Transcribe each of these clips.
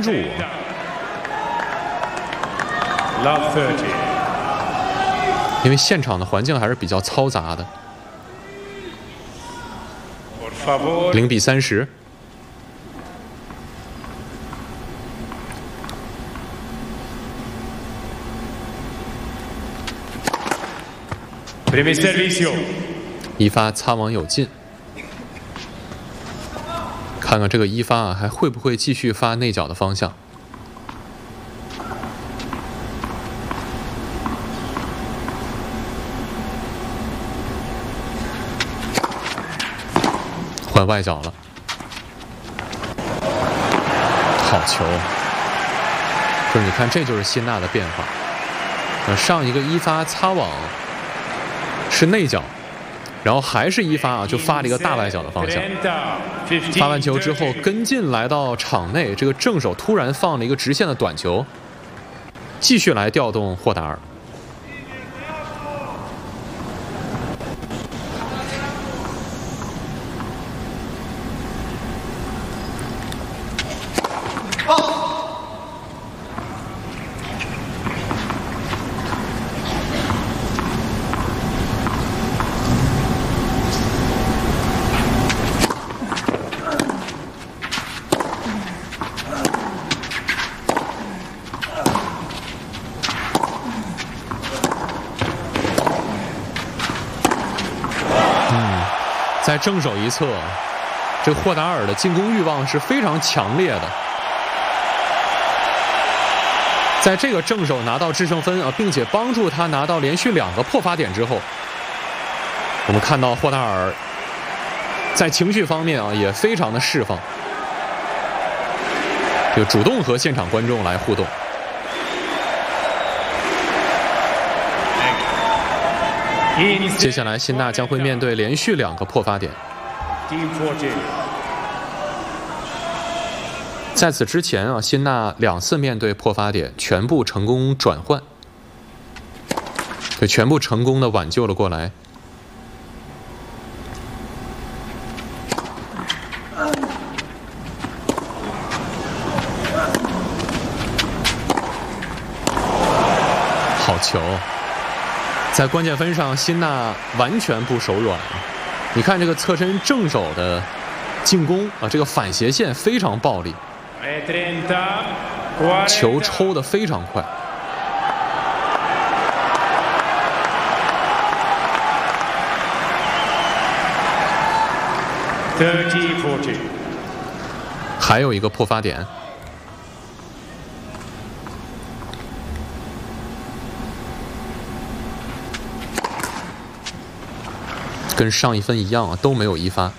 注。因为现场的环境还是比较嘈杂的。0比30。一发擦网有进。看看这个一发啊，还会不会继续发内角的方向？换外角了，好球！就是你看，这就是辛纳的变化。上一个一发擦网是内角，然后还是一发啊，就发了一个大外角的方向。发完球之后跟进来到场内，这个正手突然放了一个直线的短球，继续来调动霍达尔。在正手一侧，这个霍达尔的进攻欲望是非常强烈的。在这个正手拿到制胜分啊，并且帮助他拿到连续2个破发点之后，我们看到霍达尔在情绪方面啊也非常的释放，就主动和现场观众来互动。接下来，辛纳将会面对连续2个破发点。在此之前啊，辛纳2次面对破发点，全部成功转换，对，全部成功的挽救了过来。好球！在关键分上，辛纳完全不手软。你看这个侧身正手的进攻啊，这个反斜线非常暴力，球抽得非常快。还有一个破发点。跟上一分一样啊，都没有一发。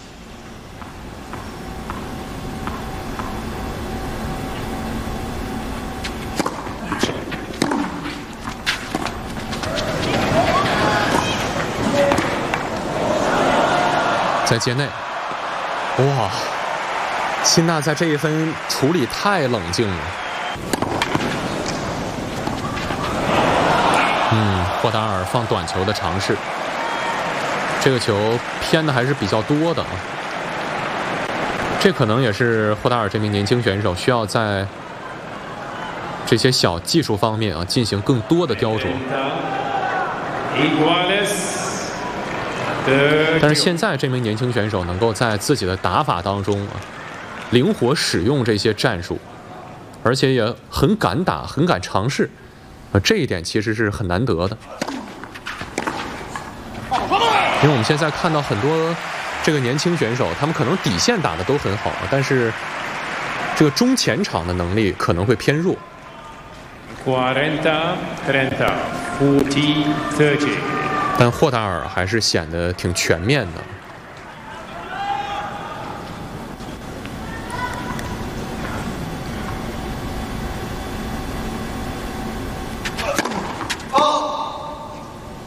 在界内，哇！辛纳在这一分处理太冷静了。霍达尔放短球的尝试。这个球偏的还是比较多的啊，这可能也是霍达尔这名年轻选手需要在这些小技术方面啊进行更多的雕琢。但是现在这名年轻选手能够在自己的打法当中啊灵活使用这些战术，而且也很敢打、很敢尝试啊，这一点其实是很难得的。因为我们现在看到很多这个年轻选手，他们可能底线打得都很好，但是这个中前场的能力可能会偏弱。但霍达尔还是显得挺全面的。